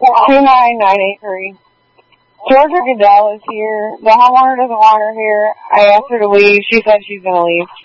29983. Georgia Goodell is here. The homeowner doesn't want her here. I asked her to leave. She said she's going to leave.